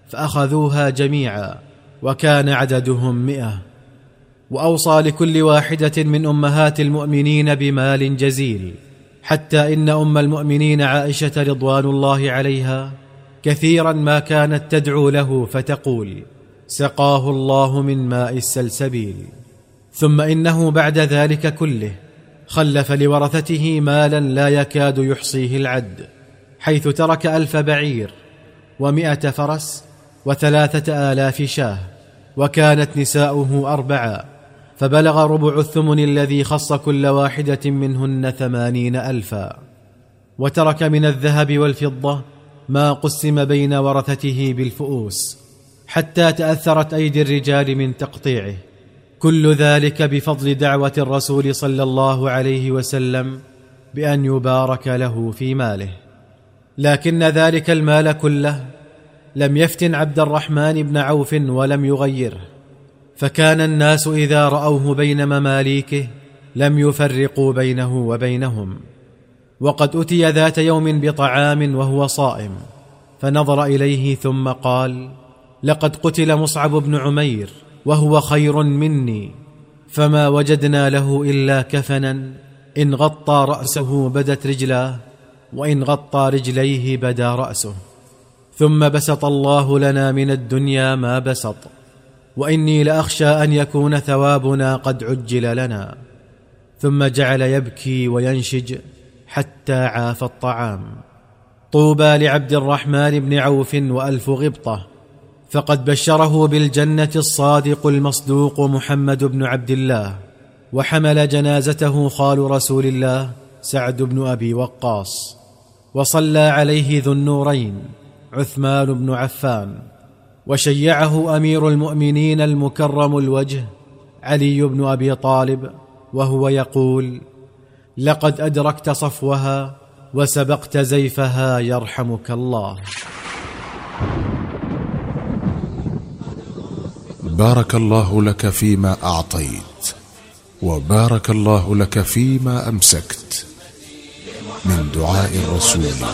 فأخذوها جميعا، وكان عددهم 100. وأوصى لكل واحدة من أمهات المؤمنين بمال جزيل، حتى إن أم المؤمنين عائشة رضوان الله عليها كثيرا ما كانت تدعو له فتقول: سقاه الله من ماء السلسبيل. ثم إنه بعد ذلك كله خلف لورثته مالا لا يكاد يحصيه العد، حيث ترك 1000 بعير 100 فرس 3000 شاه، وكانت نساؤه 4، فبلغ ربع الثمن الذي خص كل واحدة منهن 80,000. وترك من الذهب والفضة ما قسم بين ورثته بالفؤوس، حتى تأثرت أيدي الرجال من تقطيعه، كل ذلك بفضل دعوة الرسول صلى الله عليه وسلم بأن يبارك له في ماله. لكن ذلك المال كله لم يفتن عبد الرحمن بن عوف ولم يغيره، فكان الناس إذا رأوه بين مماليكه لم يفرقوا بينه وبينهم. وقد أتي ذات يوم بطعام وهو صائم، فنظر إليه ثم قال: لقد قتل مصعب بن عمير وهو خير مني، فما وجدنا له إلا كفنا إن غطى رأسه بدت رجلاه، وإن غطى رجليه بدا رأسه. ثم بسط الله لنا من الدنيا ما بسط، وإني لأخشى أن يكون ثوابنا قد عجل لنا. ثم جعل يبكي وينشج حتى عاف الطعام. طوبى لعبد الرحمن بن عوف و1000 غبطة، فقد بشره بالجنة الصادق المصدوق محمد بن عبد الله. وحمل جنازته خال رسول الله سعد بن أبي وقاص، وصلى عليه ذو النورين عثمان بن عفان، وشيعه أمير المؤمنين المكرم الوجه علي بن أبي طالب، وهو يقول: لقد أدركت صفوها وسبقت زيفها يرحمك الله. بارك الله لك فيما أعطيت، وبارك الله لك فيما أمسكت، من دعاء الرسول